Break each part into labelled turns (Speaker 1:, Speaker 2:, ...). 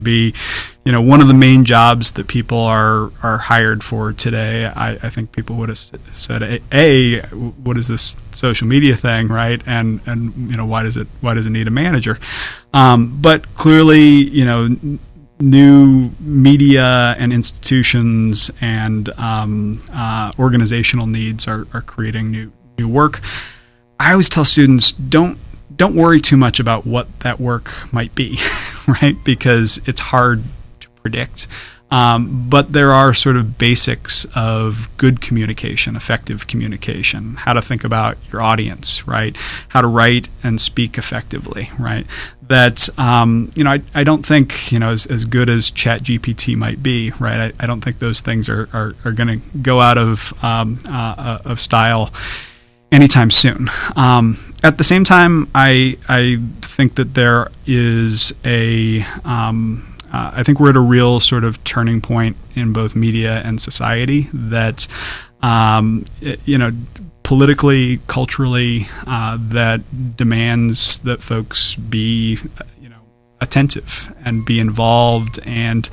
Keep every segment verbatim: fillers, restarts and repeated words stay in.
Speaker 1: be, you know, one of the main jobs that people are are hired for today, I, I think people would have said, a, a, what is this social media thing, right? And and you know, why does it why does it need a manager? Um, but clearly, you know, n- new media and institutions and um, uh, organizational needs are, are creating new new work. I always tell students, don't don't worry too much about what that work might be, right? Because it's hard to predict. Um, but there are sort of basics of good communication, effective communication, how to think about your audience, right? How to write and speak effectively, right? That, um, you know, I, I don't think, you know, as, as good as ChatGPT might be, right? I, I don't think those things are, are, are going to go out of, um, uh, of style anytime soon. Um, at the same time, I I think that there is a um, uh, I think we're at a real sort of turning point in both media and society that um, it, you know politically, culturally, uh, that demands that folks be you know attentive and be involved and.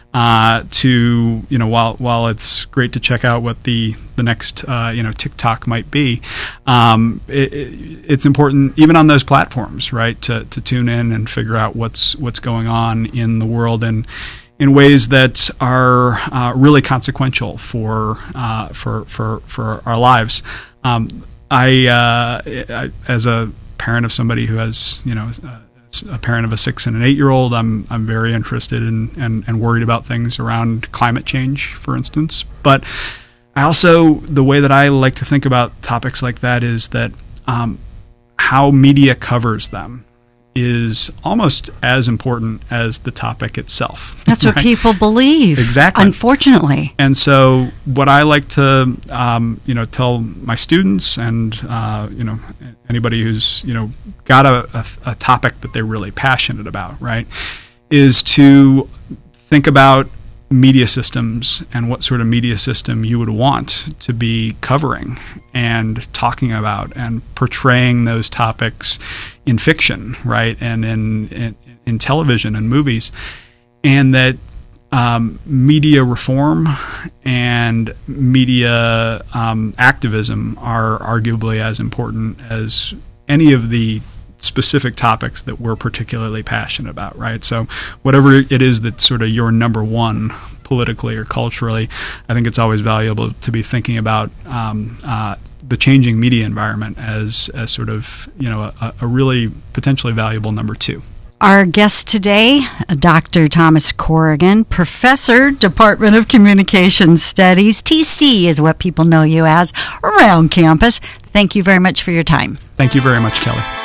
Speaker 1: Uh, to you know, while while it's great to check out what the the next uh, you know TikTok might be, um, it, it, it's important even on those platforms, right, to to tune in and figure out what's what's going on in the world and in ways that are uh, really consequential for uh, for for for our lives. Um, I, uh, I as a parent of somebody who has you know. Uh, a parent of a six and an eight year old, I'm I'm very interested in and, and worried about things around climate change, for instance. But I also, the way that I like to think about topics like that is that um, how media covers them is almost as important as the topic itself.
Speaker 2: That's
Speaker 1: right?
Speaker 2: what people believe.
Speaker 1: Exactly.
Speaker 2: Unfortunately.
Speaker 1: And so what I like to, um, you know, tell my students and, uh, you know, anybody who's, you know, got a, a, a topic that they're really passionate about, right, is to think about media systems and what sort of media system you would want to be covering and talking about and portraying those topics in fiction, right, and in in, in television and movies, and that um, media reform and media um, activism are arguably as important as any of the specific topics that we're particularly passionate about, right? So whatever it is that's sort of your number one politically or culturally, I think it's always valuable to be thinking about um, uh, the changing media environment as, as sort of, you know, a, a really potentially valuable number two.
Speaker 2: Our guest today, Doctor Thomas Corrigan, Professor, Department of Communication Studies. T C is what people know you as around campus. Thank you very much for your time.
Speaker 1: Thank you very much, Kelly.